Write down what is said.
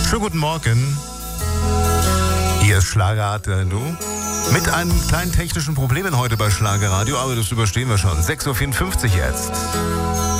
Schönen guten Morgen. Hier ist Schlagerradio. Mit einem kleinen technischen Problem heute bei Schlagerradio, aber das überstehen wir schon. 6.54 Uhr jetzt.